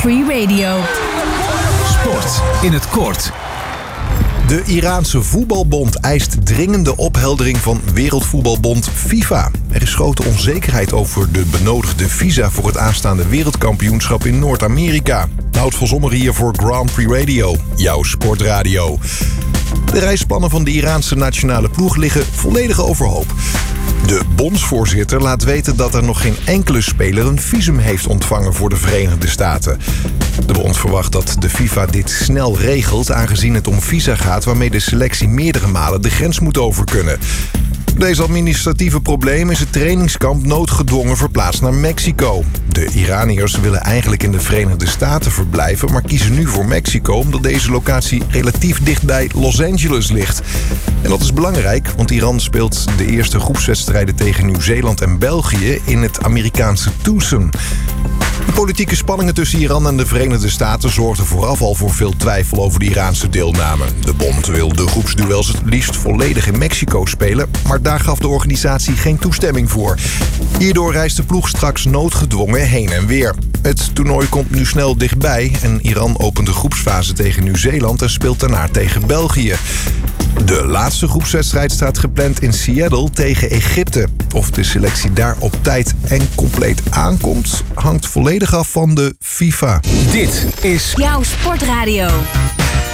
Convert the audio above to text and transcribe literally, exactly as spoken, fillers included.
Free Radio. Sport in het kort. De Iraanse voetbalbond eist dringende opheldering van Wereldvoetbalbond FIFA. Er is grote onzekerheid over de benodigde visa voor het aanstaande wereldkampioenschap in Noord-Amerika. Nout van Sommer hier voor Grand Prix Radio, jouw sportradio. De reisplannen van de Iraanse nationale ploeg liggen volledig overhoop. De bondsvoorzitter laat weten dat er nog geen enkele speler een visum heeft ontvangen voor de Verenigde Staten. De bond verwacht dat de FIFA dit snel regelt, aangezien het om visa gaat waarmee de selectie meerdere malen de grens moet over kunnen. Deze administratieve probleem is het trainingskamp noodgedwongen verplaatst naar Mexico. De Iraniërs willen eigenlijk in de Verenigde Staten verblijven, maar kiezen nu voor Mexico omdat deze locatie relatief dicht bij Los Angeles ligt. En dat is belangrijk, want Iran speelt de eerste groepswedstrijden tegen Nieuw-Zeeland en België in het Amerikaanse Tucson. De politieke spanningen tussen Iran en de Verenigde Staten zorgden vooraf al voor veel twijfel over de Iraanse deelname. De bond wil de groepsduels het liefst volledig in Mexico spelen, maar daar gaf de organisatie geen toestemming voor. Hierdoor reist de ploeg straks noodgedwongen heen en weer. Het toernooi komt nu snel dichtbij en Iran opent de groepsfase tegen Nieuw-Zeeland en speelt daarna tegen België. De laatste groepswedstrijd staat gepland in Seattle tegen Egypte. Of de selectie daar op tijd en compleet aankomt, hangt volledig af van de FIFA. Dit is Jouw sportradio.